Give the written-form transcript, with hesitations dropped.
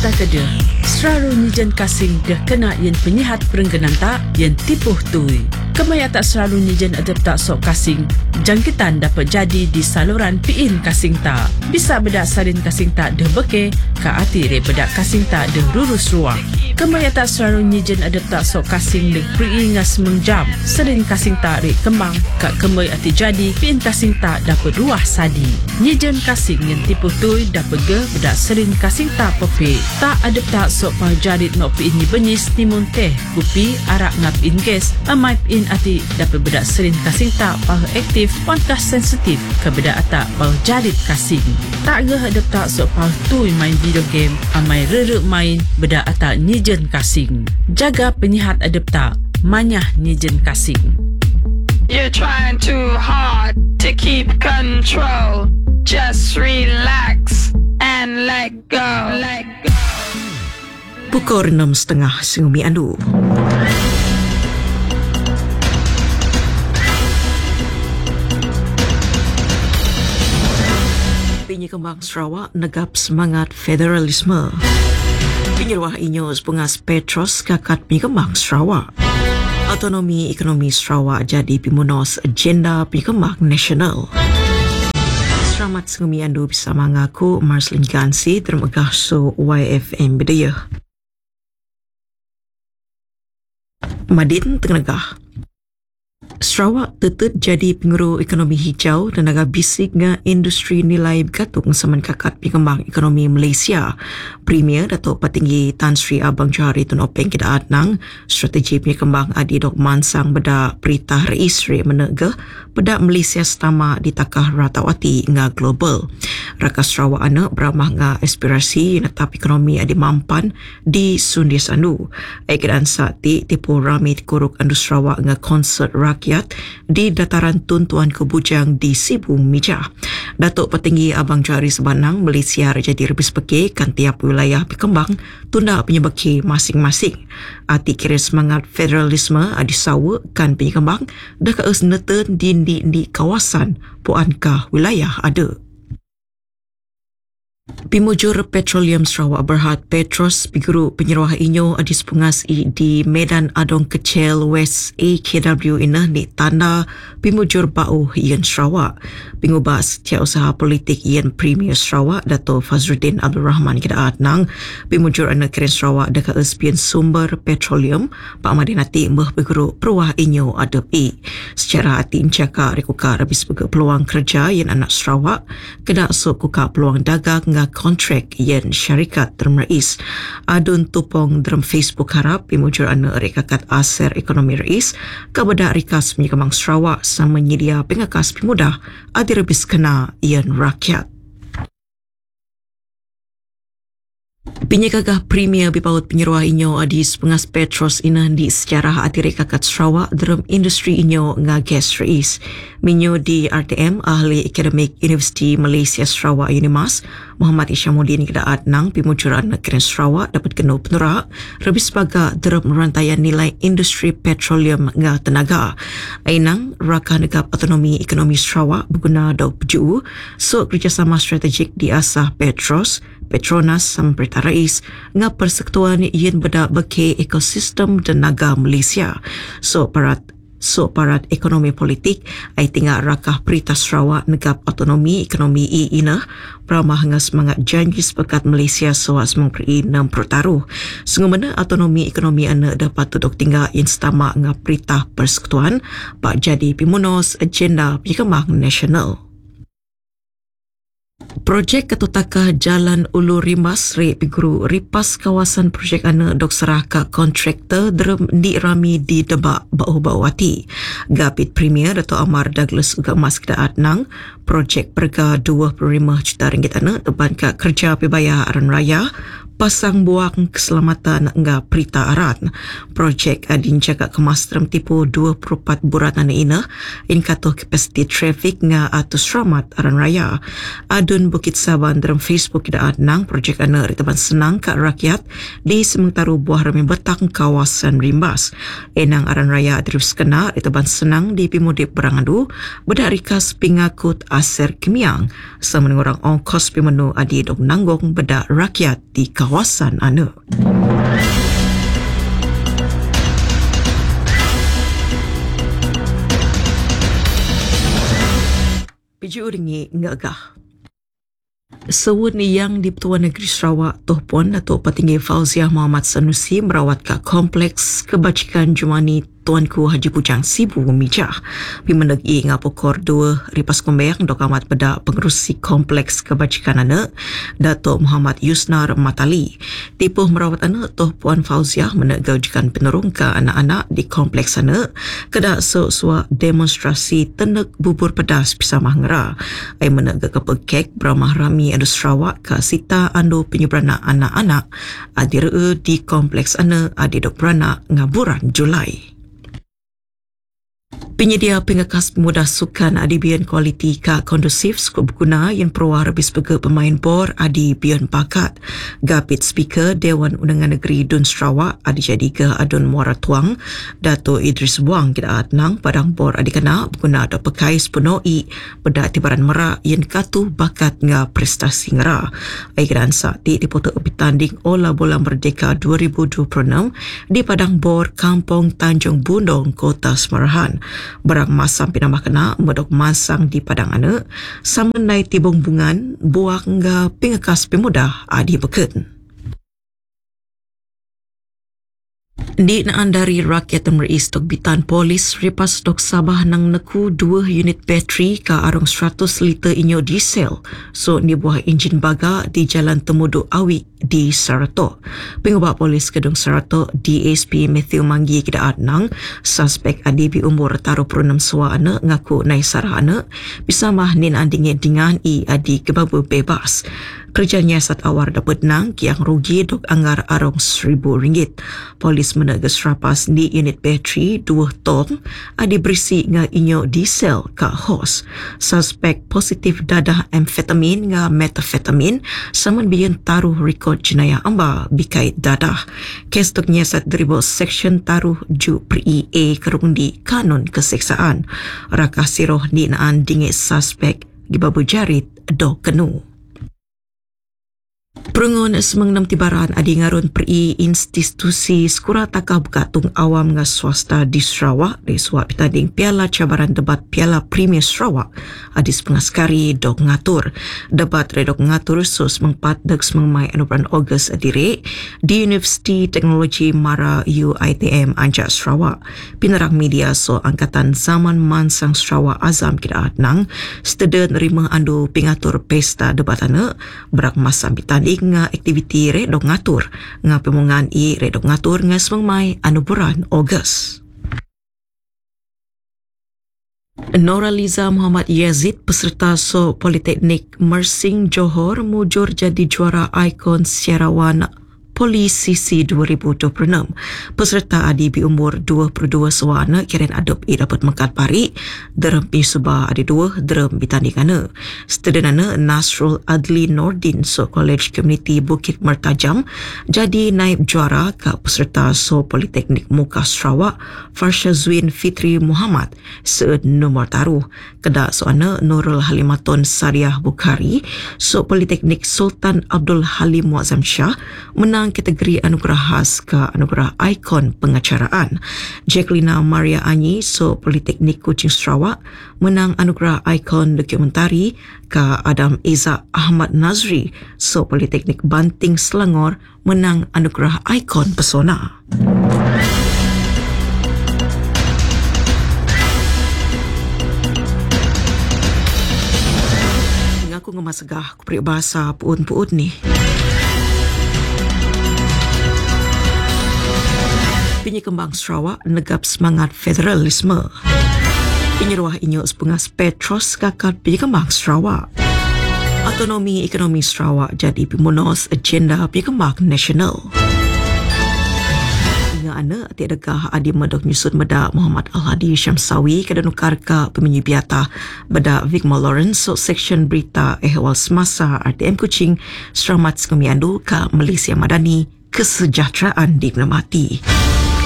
tak keda. Seraru nyijen kasing dah kena yang penyihat perengganan tak yang tipuh tui. Kemaya tak selalu nyijen adab tak sok kasing. Jangkitan dapat jadi di saluran piin kasing tak. Bisa bedak salin kasing tak dah beke, ke hati bedak kasing tak dah lurus ruang. Kemaya tak selalu nyijen adab tak sok kasing dah peri ngas mengjam. Salin kasing tak rik kembang, ke kemai hati jadi piin kasing tak dapat ruah sadi. Nyijen kasing yang tipuh tui dapat ge bedak salin kasing tak pepe. Tak adab tak sok pah jarit nok piin ni benyis timun teh, kupi arak ngap in gas, amai piin ati dapat bedak salin kasing tak pah aktif pantas sensitif ke bedak atak pah jarit kasing. Tak ge adab tak sok pah tui main video game, amai rerek main bedak atak nyijen kasing. Jaga penyihat adab tak, manyah nyijen kasing. You're trying too hard to keep control. Just relax and let go. Let go. Pukul 6.30 Singumi Andu. Pinyi Kembang Sarawak negap semangat federalisme. Penyeruah Inyos Bungas Petros kakat Pinyi Kembang Sarawak. Autonomi ekonomi Sarawak jadi pimunos agenda Pinyi Kembang Nasional. Selamat Singumi Andu bersama aku Marcelin Gansi termegah so YFM Bedaya. Madin Tengah Sarawak tetap jadi penguru ekonomi hijau dan agak bisik dengan industri nilai bergantung semen kakat pengembang ekonomi Malaysia. Premier Datuk Petinggi Tan Sri Abang Johari Tun Openg kita adnang strategi pengembang adi dok mansang beda perintah Rais Ri menega beda Malaysia setama di takah ratawati nga global. Rakas Sarawak anak beramah nga aspirasi netap ekonomi adi mampan di Sundia Sandu. Aikidan sakti tipu rami kuruk andu Sarawak nga konsert rakyat di dataran Tun Tuan Kebujang di Sibung Mijah. Datuk Petinggi Abang Johari sebanang Malaysia jadi rebis peke kan tiap wilayah berkembang tunda penyebaki masing-masing. Ati kira semangat federalisme adi sawa kan penyekembang dah keus neten di kawasan puankah wilayah ada. Pimujur Petroleum Sarawak Berhad Petros Piguru Penyeruah Inyo Adis Pungas di Medan Adong Kecil West AKW inah di tanda Pimujur Bau Ian Sarawak. Pingubas Setiausaha Politik Ian Premier Sarawak Dato' Fazruddin Abdul Rahman kita adnang Pimujur Anak Keren Sarawak dekat espian sumber petroleum Pak Madin Hati Mbah Piguru Peruah Inyo Adab secara hati encaka rekuka habis peluang kerja yang anak Sarawak kena sok kuka peluang dagang kontrak yang syarikat Derm Rais. Adun tupong dalam Facebook harap pimujur anak rekakat aser ekonomi Rais kepada rikas penyekembang Sarawak sama menyedia pengakas pemudah adi rebis kena yang rakyat. Penyekagah Premier Bipaut Penyeruah Inyo Adis Pengas Petros inah di sejarah atiri kakat Sarawak dalam industri inyo nga gas Rais. Minyo di RTM Ahli Akademik Universiti Malaysia Sarawak Unimas Muhammad Isyamuddin kita adnang pimujuran negeri Sarawak dapat kena penerak rebis baga dalam rantaian nilai industri petroleum nga tenaga. Ainang raka negap autonomi ekonomi Sarawak berguna dok peju so kerjasama strategik di asah Petros Petronas sama Perintah Rais nga persekutuan yang beda beke ekosistem tenaga Malaysia. So parat ekonomi politik ai tinggal rakah Perintah Sarawak negap autonomi ekonomi ina beramah nga semangat janji sepakat Malaysia soas mengperi 6 pertaruh. Sungguh autonomi ekonomi ana dapat duduk tinggal yang setama nga Perintah Persekutuan pak jadi pimunos agenda penyekembang nasional. Projek Ketutakah Jalan Ulu Rimas Re Piguru ripas kawasan projek ana dok serah ke kontraktor di rami di Debak Bau-Bauwati. Gapit Premier Dato' Amar Douglas uga mas kita adnang projek perga 25 juta ringgit ana teban ke kerja pebaya aran raya pasang buang keselamatan nga Perita Aran. Projek adin jaga kemas dalam tipu 24 buratan ina in katuh kapasiti trafik nga atus ramat aran raya. Adun Bukit Saban dalam Facebook kita adnang projek ana ritaban senang ke rakyat di sementara buah rami betang kawasan Rimbas. Enang aran raya terus kena ritaban senang di pimudip Berangandu bedak rikas pingakut aser kemiang sama orang ongkos pimenu adi dok nanggong bedak rakyat di kawasan kawasan anak. RM7 ngagah. Sewun yang di Pertuan Negeri Sarawak, Tuh Puan Datuk Petinggi Fauziah Muhammad Sanusi merawat ke Kompleks Kebajikan Jumani Tuanku Haji Bujang Sibu Mijah. Bimenegi ngapukor 2 Ripas Kombeng Dok Amat Bedak Pengerusi Kompleks Kebajikan Anak Datuk Muhammad Yusnar Matali. Tipuh merawat anak Tuh Puan Fauziah menegaujikan penerung ke anak-anak di Kompleks Anak kedak sesuai demonstrasi tenek bubur pedas Pisamah Ngera. Ai menega kepekek beramah rami adu Sarawak ke sita ando penyubrana anak-anak adire di Kompleks Anak adi dok beranak ngaburan Julai. Penyedia pengekas pemuda sukan adi bian kualiti ka kondusif skup guna yang peruah habis pega pemain bor adi bian pakat. Gapit Speaker Dewan Undangan Negeri Dun Sarawak adi jadi ke adun Muara Tuang Dato' Idris Buang kita adnang padang bor adi kena guna ada pekai sepenuhi pada tibaran merak yang katu bakat nga prestasi ngera. Aikiran sakti dipotok bertanding Ola Bola Merdeka 2026 di padang bor Kampung Tanjung Bundong, Kota Semarahan. Barang masang pinambah kena medok masang di padang anak sama naik tibung bungan buah hingga pengekas pemuda adi beken. Di naan dari rakyat meris tok bitan polis ripas tok Sabah nang neku 2 unit bateri ka arong 100 liter inyo diesel so ni buah enjin baga di Jalan Temudu Awi di Sarato. Pengubah polis Kedung Sarato DSP Matthew Manggi kita adnang suspek adibi umur taruh peronam sua anak ngaku nai sarah anak bisa mah nin andingnya dengan i adi kebabu bebas. Kerja nyiasat awar dapat nang kiang rugi dok anggar arong RM1,000. Polis menegas rapas di unit bateri 2 tong adi berisi nga inyo diesel ka hos. Suspek positif dadah amfetamin nga metafetamin saman biyan taruh rekod jenayah amba bikai dadah. Kes dok nyiasat dribble section taruh ju pri A kerundi kanun keseksaan. Rakah siroh di naan dingit suspek gibabu jarit do kenu. Perungun semang 6 tibaran adi ngarun peri institusi skura takah berkatung awam nga swasta di Sarawak di suap pitading Piala Cabaran Debat Piala Premier Sarawak adi pengaskari dok ngatur. Debat redok ngatur so semang 4 dek semang Mai anuburan Ogos adire di Universiti Teknologi Mara UITM Anjak Sarawak. Pinerang media so Angkatan Zaman Mansang Sarawak Azam kita adnang student nerima andu pengatur pesta debat anak berak masa pitading nga aktiviti redok ngatur nga pemungan i redok ngatur nga semang Mai anuburan Ogos. Noraliza Muhammad Yazid peserta so Politeknik Mersing Johor mujur jadi juara ikon Sierrawan Polisisi 2026. Peserta adi bi umur 22 sewana kiran adop i dapat mengkat pari derem pi subah adi 2 derem bitandingana. Studentana Nasrul Adli Nordin so College Community Bukit Mertajam jadi naib juara ke peserta so Politeknik Muka Sarawak Farsha Zwin Fitri Muhammad se nomor taruh. Kedak soana Nurul Halimatun Sariah Bukhari so Politeknik Sultan Abdul Halim Muazzam Shah menang kategori anugerah khas ke anugerah ikon pengacaraan. Jacqueline Maria Anyi so Politeknik Kuching Sarawak menang anugerah ikon dokumentari ke Adam Izzat Ahmad Nazri so Politeknik Banting Selangor menang anugerah ikon pesona. Ngaku ngemasegah ku peribahasa puun-puun ni. Pinyi Kembang Sarawak negap semangat federalisme. Penyeruah inyo sepungas Petros kakad Pinyi Kembang Sarawak. Autonomi ekonomi Sarawak jadi pimunos agenda Pinyi Kembang Nasional. Inga ana ati degah adi medok nyusut meda Muhammad Al-Hadi Syamsawi kada nukar ka pemenyi biata beda Vigma Lawrence so section berita ehwal semasa RTM Kuching selamat sekemiandu ka Malaysia Madani kesejahteraan diplomati.